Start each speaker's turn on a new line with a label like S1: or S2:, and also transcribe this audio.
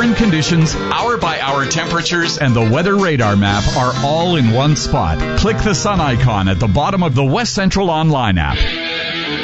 S1: current conditions, hour-by-hour temperatures, and the weather radar map are all in one spot. Click the sun icon at the bottom of the West Central Online app.